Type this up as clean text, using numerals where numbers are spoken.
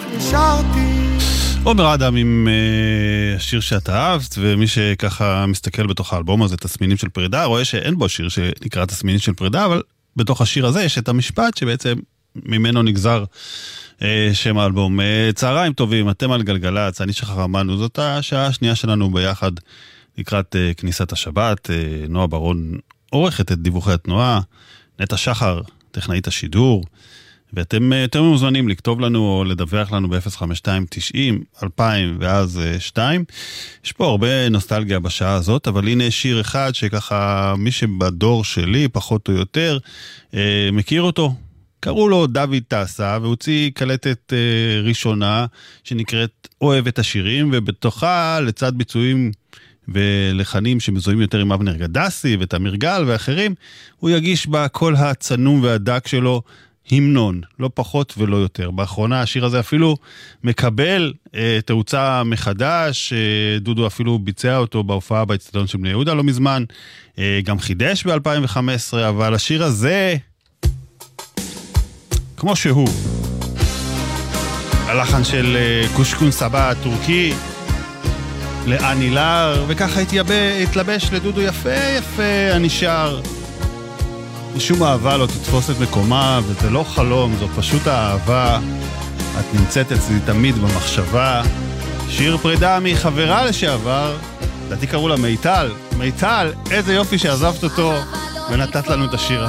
נשארתי. עומר אדם עם השיר שאת אהבת, ומי שככה מסתכל בתוך האלבום הזה, תסמינים של פרידה, רואה שאין בו שיר שנקרא תסמינים של פרידה, אבל בתוך השיר הזה יש את המשפט שבעצם ממנו נגזר שם האלבום. צהריים טובים, אתם על גלגלץ, אני שחר אמנו, זאת השעה השנייה שלנו ביחד לקראת כניסת השבת. נועה ברון עורכת את דיווחי התנועה, נטע שחר, טכנאית השידור, ואתם יותר מוזמנים לכתוב לנו או לדווח לנו ב-052-90-2000 ואז 2. יש פה הרבה נוסטלגיה בשעה הזאת, אבל הנה שיר אחד שככה מי שבדור שלי פחות או יותר מכיר אותו. קראו לו דוד טסה, והוציא קלטת ראשונה שנקראת אוהב את השירים, ובתוכה לצד ביצועים ולחנים שמזוהים יותר עם אבנר גדסי ותמיר גל ואחרים, הוא יגיש בקול הצנום והדק שלו המנון, לא פחות ולא יותר. באחרונה השיר הזה אפילו מקבל תאוצה מחדש, דודו אפילו ביצע אותו בהופעה באצטדיון של בני יהודה לא מזמן, גם חידש ב-2015, אבל השיר הזה כמו שהוא, הלחן של קושקון סבא הטורקי לאני לר, וככה התלבש לדודו יפה יפה הנשאר. משום אהבה לא תתפוס את מקומה, וזה לא חלום, זו פשוט האהבה. את נמצאת אצלי תמיד במחשבה. שיר פרידה מחברה לשעבר, לדעתי קראו לה מיטל. מיטל, איזה יופי שעזבת אותו ונתת לנו את השיר הזה.